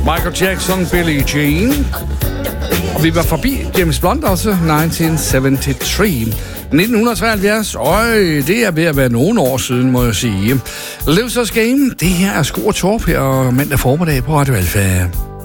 Michael Jackson, Billie Jean. Og vi var forbi James Blunt også, 1973. 1973, det er ved at være nogle år siden, må jeg sige. Losers Game, det her er Sko og Torp her mandag formiddag på Radio Alfa.